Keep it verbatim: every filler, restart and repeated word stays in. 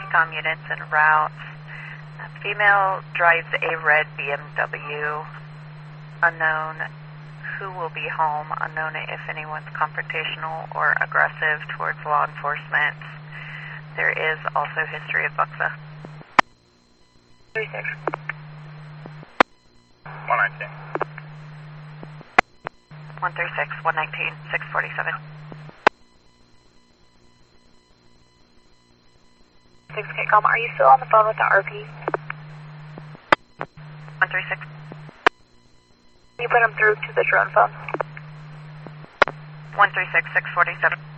com units en route. A female drives a red B M W. Unknown who will be home. Unknown if anyone's confrontational or aggressive towards law enforcement. There is also history of Buxa. thirty-six. one nineteen. one thirty-six, one nineteen, six forty-seven. six K com, are you still on the phone with the R P? one thirty-six. Can you put him through to the drone phone? one thirty-six, six forty-seven.